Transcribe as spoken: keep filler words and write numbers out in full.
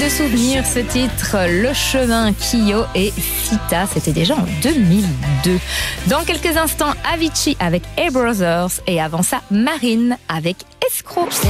de souvenirs, ce titre, Le Chemin, Kyo et Sita, c'était déjà en deux mille deux. Dans quelques instants, Avicii avec Hey Brothers et avant ça, Marine avec Escroc.